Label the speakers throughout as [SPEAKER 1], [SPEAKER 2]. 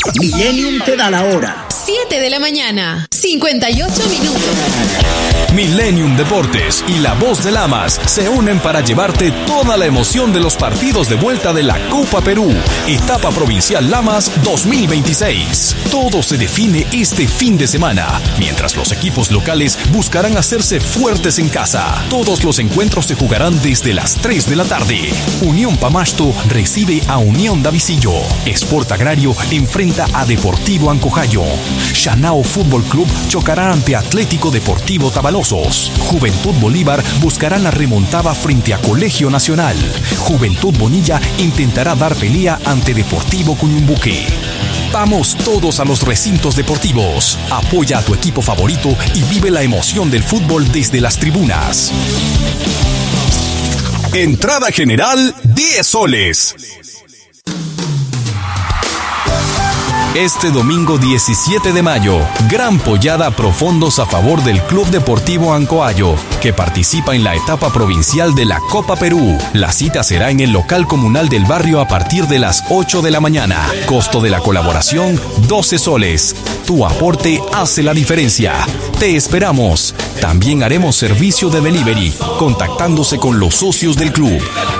[SPEAKER 1] Millennium te da la hora.
[SPEAKER 2] 7 de la mañana, 58 minutos.
[SPEAKER 3] Millennium Deportes y La Voz de Lamas se unen para llevarte toda la emoción de los partidos de vuelta de la Copa Perú, Etapa Provincial Lamas 2026. Todo se define este fin de semana, mientras los equipos locales buscarán hacerse fuertes en casa. Todos los encuentros se jugarán desde las 3 de la tarde. Unión Pamasto recibe a Unión Davicillo. Sport Agrario enfrenta a Deportivo Ancojayo. Shanao Fútbol Club chocará ante Atlético Deportivo Tabalosos. Juventud Bolívar buscará la remontada frente a Colegio Nacional. Juventud Bonilla intentará dar pelea ante Deportivo Cuñumbuque. Vamos todos a los recintos deportivos. Apoya a tu equipo favorito y vive la emoción del fútbol desde las tribunas. Entrada general 10 soles. Este domingo 17 de mayo, gran pollada pro fondos a favor del Club Deportivo Ancoayo, que participa en la etapa provincial de la Copa Perú. La cita será en el local comunal del barrio a partir de las 8 de la mañana. Costo de la colaboración, 12 soles. Tu aporte hace la diferencia. Te esperamos. También haremos servicio de delivery, contactándose con los socios del club.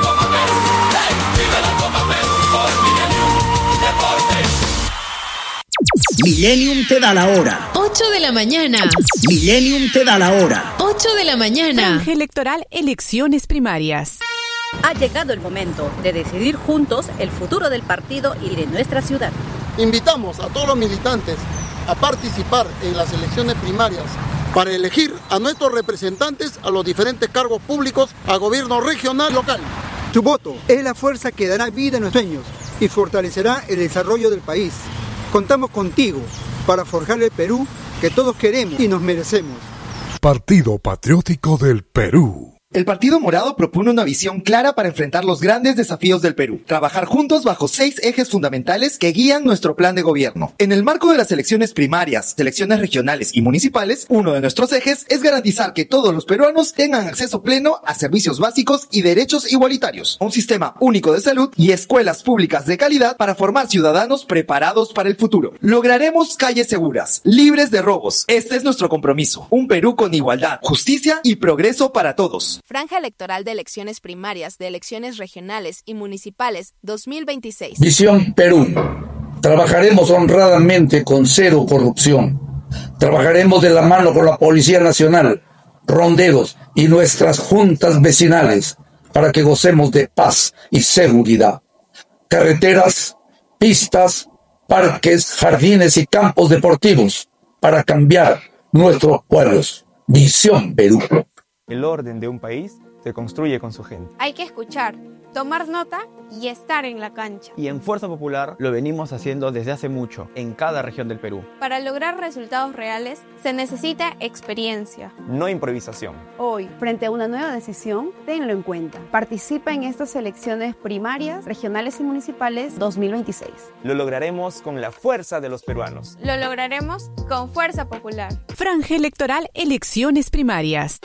[SPEAKER 1] Millennium te da la hora.
[SPEAKER 2] 8 de la mañana.
[SPEAKER 1] Millennium te da la hora.
[SPEAKER 2] 8 de la mañana.
[SPEAKER 4] Franja electoral, elecciones primarias.
[SPEAKER 5] Ha llegado el momento de decidir juntos el futuro del partido y de nuestra ciudad.
[SPEAKER 6] Invitamos a todos los militantes a participar en las elecciones primarias para elegir a nuestros representantes a los diferentes cargos públicos, a gobierno regional y local.
[SPEAKER 7] Tu voto es la fuerza que dará vida a nuestros sueños y fortalecerá el desarrollo del país. Contamos contigo para forjar el Perú que todos queremos y nos merecemos.
[SPEAKER 8] Partido Patriótico del Perú.
[SPEAKER 9] El Partido Morado propone una visión clara para enfrentar los grandes desafíos del Perú. Trabajar juntos bajo 6 ejes fundamentales que guían nuestro plan de gobierno. En el marco de las elecciones primarias, elecciones regionales y municipales, uno de nuestros ejes es garantizar que todos los peruanos tengan acceso pleno a servicios básicos y derechos igualitarios, un sistema único de salud y escuelas públicas de calidad para formar ciudadanos preparados para el futuro. Lograremos calles seguras, libres de robos. Este es nuestro compromiso. Un Perú con igualdad, justicia y progreso para todos.
[SPEAKER 10] Franja electoral de elecciones primarias, de elecciones regionales y municipales 2026.
[SPEAKER 11] Visión Perú. Trabajaremos honradamente con cero corrupción. Trabajaremos de la mano con la Policía Nacional, ronderos y nuestras juntas vecinales para que gocemos de paz y seguridad. Carreteras, pistas, parques, jardines y campos deportivos para cambiar nuestros pueblos. Visión Perú.
[SPEAKER 12] El orden de un país se construye con su gente.
[SPEAKER 13] Hay que escuchar, tomar nota y estar en la cancha.
[SPEAKER 12] Y en Fuerza Popular lo venimos haciendo desde hace mucho, en cada región del Perú.
[SPEAKER 13] Para lograr resultados reales se necesita experiencia.
[SPEAKER 12] No improvisación.
[SPEAKER 14] Hoy, frente a una nueva decisión, tenlo en cuenta. Participa en estas elecciones primarias, regionales y municipales 2026.
[SPEAKER 12] Lo lograremos con la fuerza de los peruanos.
[SPEAKER 13] Lo lograremos con Fuerza Popular.
[SPEAKER 4] Franja electoral, elecciones primarias.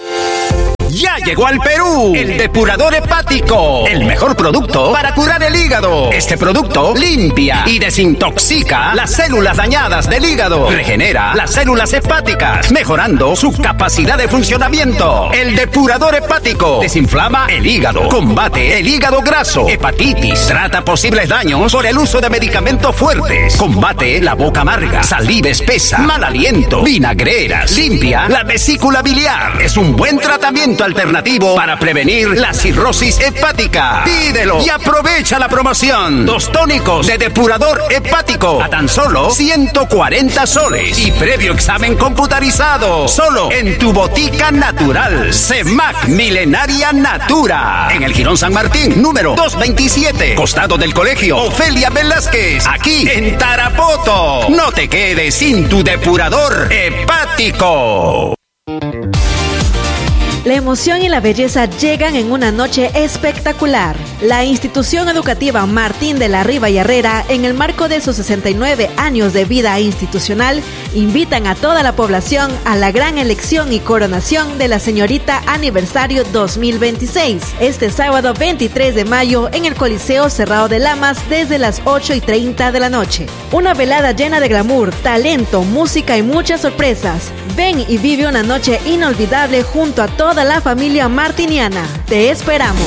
[SPEAKER 15] Ya llegó al Perú el depurador hepático, el mejor producto para curar el hígado. Este producto limpia y desintoxica las células dañadas del hígado, regenera las células hepáticas, mejorando su capacidad de funcionamiento. El depurador hepático desinflama el hígado, combate el hígado graso, hepatitis, trata posibles daños por el uso de medicamentos fuertes, combate la boca amarga, saliva espesa, mal aliento, vinagreras, limpia la vesícula biliar. Es un buen tratamiento alternativo para prevenir la cirrosis hepática. Pídelo y aprovecha la promoción. 2 tónicos de depurador hepático a tan solo 140 soles y previo examen computarizado. Solo en tu botica natural. CEMAC Milenaria Natura. En el Jirón San Martín, número 227. Costado del Colegio Ofelia Velázquez. Aquí en Tarapoto. No te quedes sin tu depurador hepático.
[SPEAKER 16] La emoción y la belleza llegan en una noche espectacular. La institución educativa Martín de la Riva y Herrera, en el marco de sus 69 años de vida institucional, invitan a toda la población a la gran elección y coronación de la señorita aniversario 2026, este sábado 23 de mayo en el Coliseo Cerrado de Lamas desde las 8:30 de la noche. Una velada llena de glamour, talento, música y muchas sorpresas. Ven y vive una noche inolvidable junto a toda la familia martiniana. Te esperamos.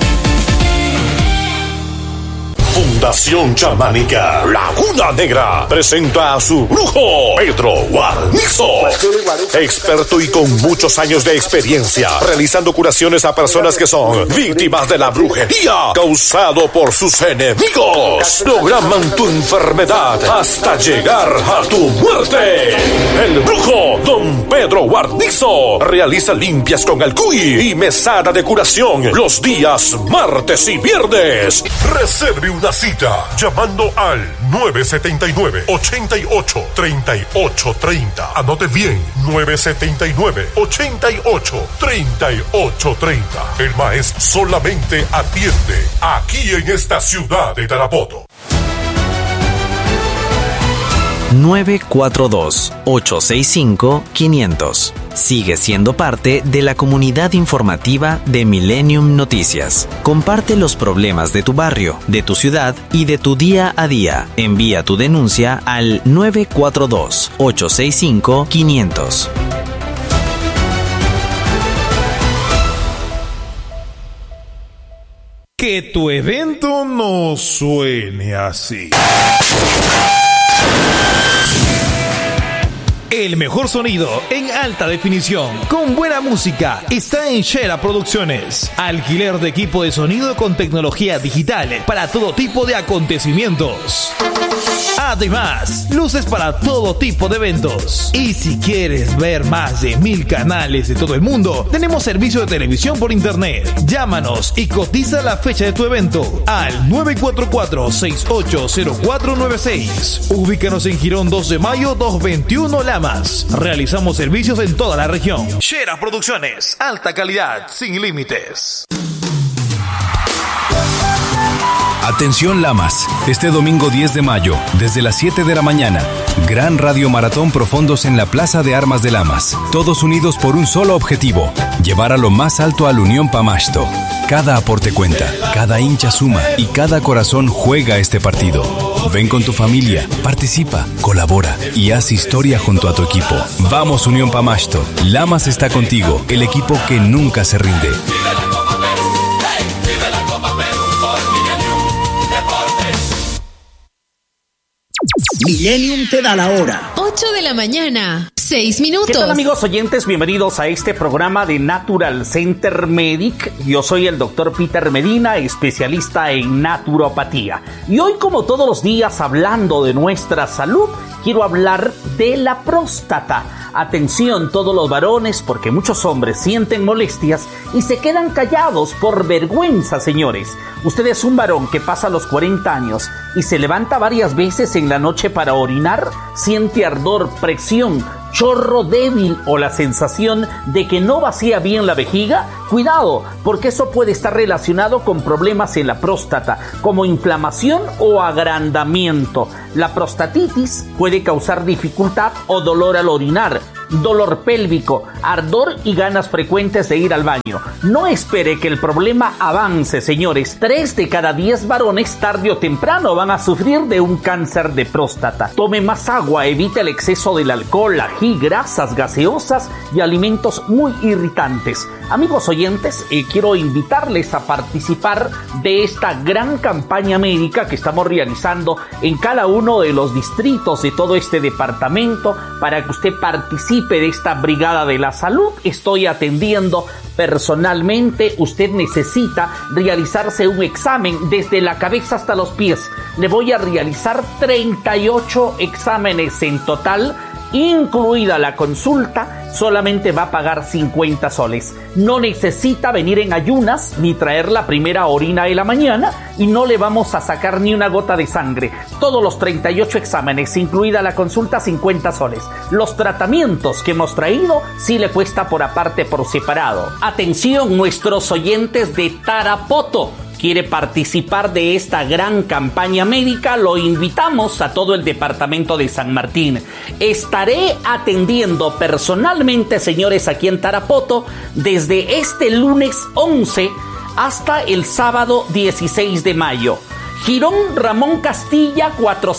[SPEAKER 17] Fundación Chamánica Laguna Negra presenta a su brujo Pedro Guarnizo, experto y con muchos años de experiencia realizando curaciones a personas que son víctimas de la brujería causado por sus enemigos. Programan tu enfermedad hasta llegar a tu muerte. El brujo Don Pedro Guarnizo realiza limpias con alcuy y mesada de curación los días martes y viernes. Reserve una cita llamando al 979-88-3830. Anote bien, 979-88-3830. El maestro solamente atiende aquí en esta ciudad de Tarapoto.
[SPEAKER 18] 942-865-500. Sigue siendo parte de la comunidad informativa de Millennium Noticias. Comparte los problemas de tu barrio, de tu ciudad y de tu día a día. Envía tu denuncia al 942-865-500.
[SPEAKER 19] Que tu evento no suene así. El mejor sonido en alta definición, con buena música, está en Shera Producciones. Alquiler de equipo de sonido con tecnología digital para todo tipo de acontecimientos. Además, luces para todo tipo de eventos. Y si quieres ver más de 1000 canales de todo el mundo, tenemos servicio de televisión por internet. Llámanos y cotiza la fecha de tu evento al 944-680496. Ubícanos en Girón 2 de Mayo 221 Lamas. Realizamos servicios en toda la región. Shera Producciones, alta calidad, sin límites.
[SPEAKER 3] Atención Lamas, este domingo 10 de mayo, desde las 7 de la mañana, gran radio maratón Profondos en la Plaza de Armas de Lamas. Todos unidos por un solo objetivo, llevar a lo más alto a la Unión Pamasto. Cada aporte cuenta, cada hincha suma y cada corazón juega este partido. Ven con tu familia, participa, colabora y haz historia junto a tu equipo. Vamos Unión Pamasto, Lamas está contigo, el equipo que nunca se rinde.
[SPEAKER 1] Millennium te da la hora.
[SPEAKER 2] 8 de la mañana, 6 minutos.
[SPEAKER 20] ¿Qué tal, amigos oyentes? Bienvenidos a este programa de Natural Center Medic. Yo soy el doctor Peter Medina, especialista en naturopatía. Y hoy, como todos los días, hablando de nuestra salud, quiero hablar de la próstata. Atención todos los varones, porque muchos hombres sienten molestias y se quedan callados por vergüenza, señores. Usted es un varón que pasa los 40 años y se levanta varias veces en la noche para orinar, siente ardor, presión, chorro débil o la sensación de que no vacía bien la vejiga. Cuidado, porque eso puede estar relacionado con problemas en la próstata, como inflamación o agrandamiento. La prostatitis puede causar dificultad o dolor al orinar, dolor pélvico, ardor y ganas frecuentes de ir al baño. No espere que el problema avance, señores. 3 de cada 10 varones tarde o temprano van a sufrir de un cáncer de próstata. Tome más agua, evite el exceso del alcohol, ají, grasas gaseosas y alimentos muy irritantes. Amigos oyentes, quiero invitarles a participar de esta gran campaña médica que estamos realizando en cada uno de los distritos de todo este departamento para que usted participe de esta brigada de la salud. Estoy atendiendo personalmente. Usted necesita realizarse un examen desde la cabeza hasta los pies. Le voy a realizar 38 exámenes en total incluida la consulta, solamente va a pagar 50 soles. No necesita venir en ayunas ni traer la primera orina de la mañana y no le vamos a sacar ni una gota de sangre. Todos los 38 exámenes, incluida la consulta, 50 soles. Los tratamientos que hemos traído sí le cuesta por aparte, por separado. Atención, nuestros oyentes de Tarapoto. ¿Quiere participar de esta gran campaña médica? Lo invitamos a todo el departamento de San Martín. Estaré atendiendo personalmente, señores, aquí en Tarapoto, desde este lunes 11 hasta el sábado 16 de mayo. Girón Ramón Castilla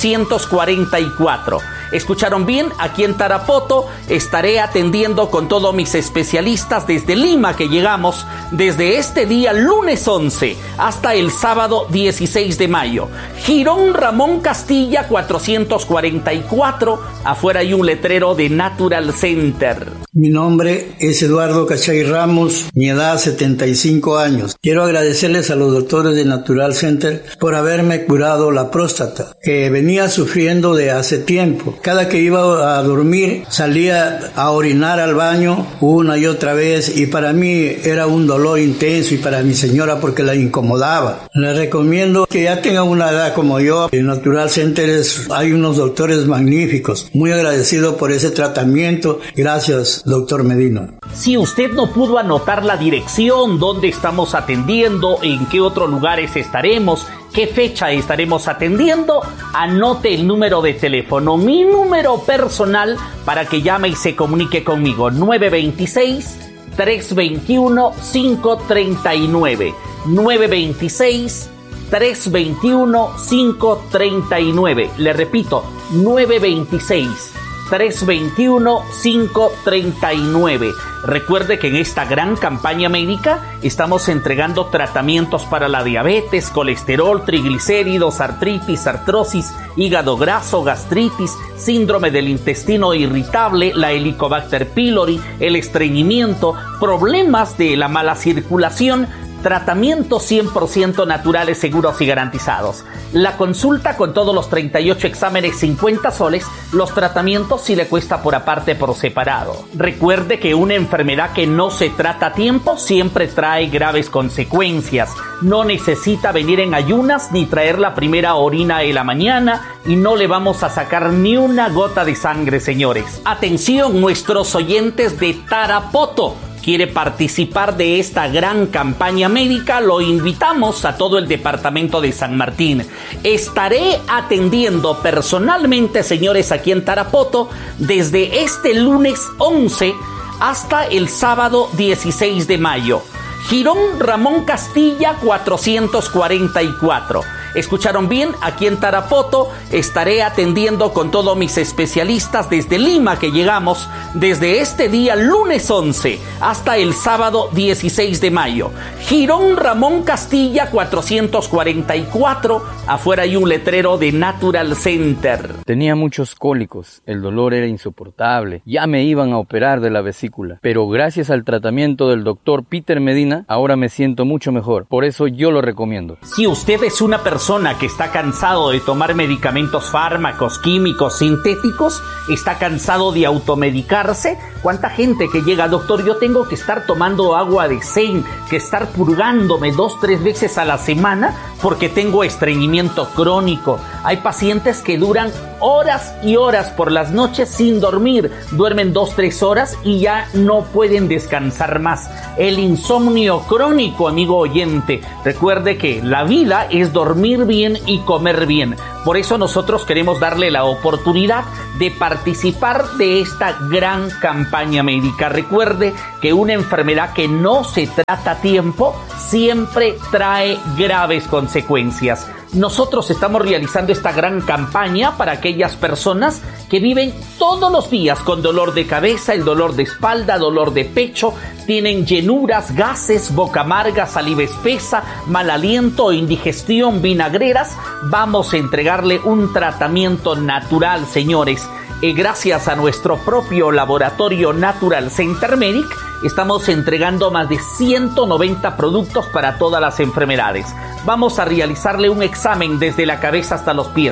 [SPEAKER 20] 444. ¿Escucharon bien? Aquí en Tarapoto estaré atendiendo con todos mis especialistas desde Lima, que llegamos desde este día lunes 11 hasta el sábado 16 de mayo. Girón Ramón Castilla 444. Afuera hay un letrero de Natural Center.
[SPEAKER 21] Mi nombre es Eduardo Cachay Ramos, mi edad 75 años. Quiero agradecerles a los doctores de Natural Center por haberme curado la próstata, que venía sufriendo de hace tiempo. Cada que iba a dormir salía a orinar al baño una y otra vez, y para mí era un dolor intenso, y para mi señora porque la incomodaba. Les recomiendo que ya tengan una edad como yo. En Natural Center hay unos doctores magníficos. Muy agradecido por ese tratamiento. Gracias, doctor Medina.
[SPEAKER 20] Si usted no pudo anotar la dirección, dónde estamos atendiendo, en qué otros lugares estaremos, qué fecha estaremos atendiendo, anote el número de teléfono, mi número personal, para que llame y se comunique conmigo. 926-321-539. 926-321-539. Le repito, 926-321-539. Recuerde que en esta gran campaña médica estamos entregando tratamientos para la diabetes, colesterol, triglicéridos, artritis, artrosis, hígado graso, gastritis, síndrome del intestino irritable, la Helicobacter pylori, el estreñimiento, problemas de la mala circulación. Tratamientos 100% naturales, seguros y garantizados. La consulta con todos los 38 exámenes, 50 soles. Los tratamientos sí le cuesta por aparte, por separado. Recuerde que una enfermedad que no se trata a tiempo siempre trae graves consecuencias. No necesita venir en ayunas ni traer la primera orina de la mañana, y no le vamos a sacar ni una gota de sangre, señores. Atención, nuestros oyentes de Tarapoto. ¿Quiere participar de esta gran campaña médica? Lo invitamos a todo el departamento de San Martín. Estaré atendiendo personalmente, señores, aquí en Tarapoto, desde este lunes 11 hasta el sábado 16 de mayo. Girón Ramón Castilla 444. ¿Escucharon bien? Aquí en Tarapoto estaré atendiendo con todos mis especialistas desde Lima, que llegamos desde este día lunes 11 hasta el sábado 16 de mayo. Girón Ramón Castilla 444. Afuera hay un letrero de Natural Center.
[SPEAKER 22] Tenía muchos cólicos, el dolor era insoportable, ya me iban a operar de la vesícula, pero gracias al tratamiento del doctor Peter Medina, ahora me siento mucho mejor. Por eso yo lo recomiendo.
[SPEAKER 20] Si usted es una persona que está cansado de tomar medicamentos, fármacos, químicos, sintéticos, está cansado de automedicarse, ¿cuánta gente que llega, doctor, yo tengo que estar tomando agua de zen, que estar purgándome 2-3 veces a la semana porque tengo estreñimiento crónico? Hay pacientes que duran horas y horas por las noches sin dormir, duermen 2-3 horas y ya no pueden descansar más. El insomnio crónico, amigo oyente. Recuerde que la vida es dormir bien y comer bien. Por eso nosotros queremos darle la oportunidad de participar de esta gran campaña médica. Recuerde que una enfermedad que no se trata a tiempo siempre trae graves consecuencias. Nosotros estamos realizando esta gran campaña para aquellas personas que viven todos los días con dolor de cabeza, el dolor de espalda, dolor de pecho, tienen llenuras, gases, boca amarga, saliva espesa, mal aliento, indigestión, vinagreras. Vamos a entregarle un tratamiento natural, señores. Gracias a nuestro propio laboratorio Natural Center Medic, estamos entregando más de 190 productos para todas las enfermedades. Vamos a realizarle un examen desde la cabeza hasta los pies.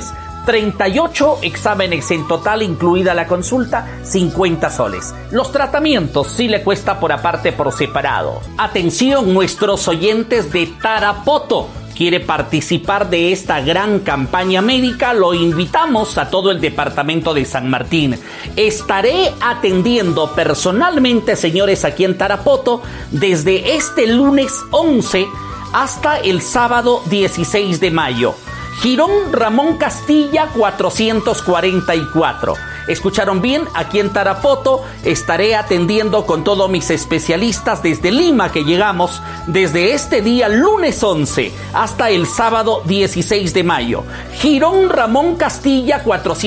[SPEAKER 20] 38 exámenes en total, incluida la consulta, 50 soles. Los tratamientos sí le cuesta por aparte, por separado. Atención, nuestros oyentes de Tarapoto. ¿Quiere participar de esta gran campaña médica? Lo invitamos a todo el departamento de San Martín. Estaré atendiendo personalmente, señores, aquí en Tarapoto, desde este lunes 11 hasta el sábado 16 de mayo. Girón Ramón Castilla 444. ¿Escucharon bien? Aquí en Tarapoto estaré atendiendo con todos mis especialistas desde Lima, que llegamos desde este día lunes 11 hasta el sábado 16 de mayo. Girón Ramón Castilla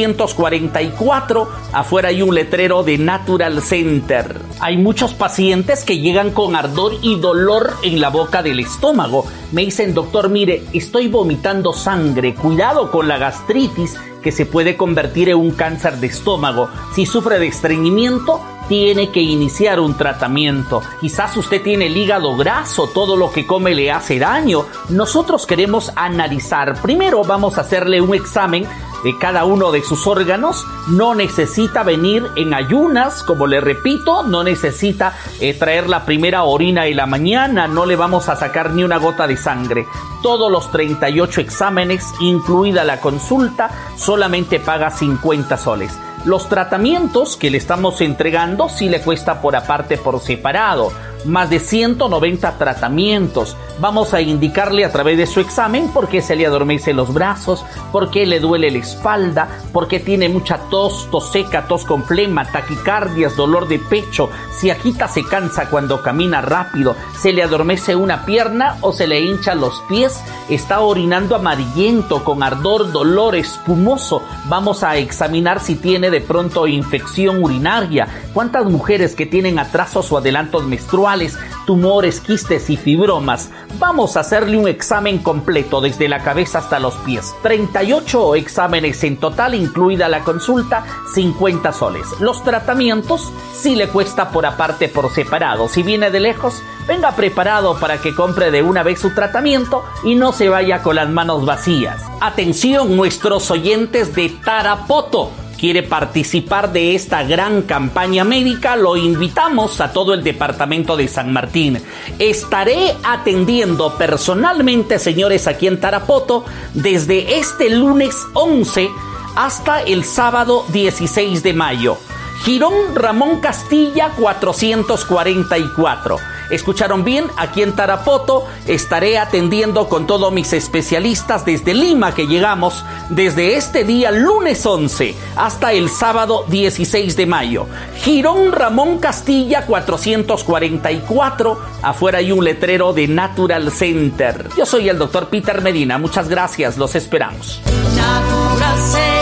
[SPEAKER 20] 444. Afuera hay un letrero de Natural Center. Hay muchos pacientes que llegan con ardor y dolor en la boca del estómago. Me dicen, doctor, mire, estoy vomitando sangre. Cuidado con la gastritis, que se puede convertir en un cáncer de estómago. Si sufre de estreñimiento, tiene que iniciar un tratamiento. Quizás usted tiene el hígado graso, todo lo que come le hace daño. Nosotros queremos analizar. Primero vamos a hacerle un examen de cada uno de sus órganos. No necesita venir en ayunas, como le repito, no necesita traer la primera orina en la mañana, no le vamos a sacar ni una gota de sangre. Todos los 38 exámenes, incluida la consulta, solamente paga 50 soles. Los tratamientos que le estamos entregando sí le cuesta por aparte, por separado. Más de 190 tratamientos. Vamos a indicarle a través de su examen por qué se le adormecen los brazos, por qué le duele la espalda, por qué tiene mucha tos seca, tos con flema, taquicardias, dolor de pecho, si agita, se cansa cuando camina rápido, se le adormece una pierna o se le hinchan los pies, está orinando amarillento, con ardor, dolor, espumoso. Vamos a examinar si tiene de pronto infección urinaria. ¿Cuántas mujeres que tienen atrasos o adelantos menstruales, tumores, quistes y fibromas? Vamos a hacerle un examen completo desde la cabeza hasta los pies. 38 exámenes en total, incluida la consulta, 50 soles. Los tratamientos sí le cuesta por aparte, por separado. Si viene de lejos, venga preparado para que compre de una vez su tratamiento y no se vaya con las manos vacías. Atención, nuestros oyentes de Tarapoto. ¿Quiere participar de esta gran campaña médica? Lo invitamos a todo el departamento de San Martín. Estaré atendiendo personalmente, señores, aquí en Tarapoto, desde este lunes 11 hasta el sábado 16 de mayo. Girón Ramón Castilla 444. ¿Escucharon bien? Aquí en Tarapoto estaré atendiendo con todos mis especialistas desde Lima, que llegamos desde este día lunes 11 hasta el sábado 16 de mayo. Girón Ramón Castilla 444. Afuera hay un letrero de Natural Center. Yo soy el doctor Peter Medina. Muchas gracias. Los esperamos.
[SPEAKER 5] Natural Center.